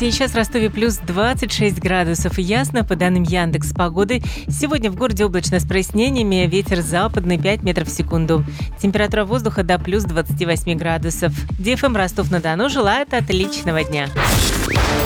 сейчас в Ростове плюс 26 градусов и ясно, по данным Яндекс.Погоды. Сегодня в городе облачно с прояснениями, ветер западный 5 метров в секунду. Температура воздуха до плюс 28 градусов. ДФМ Ростов-на-Дону желает отличного дня.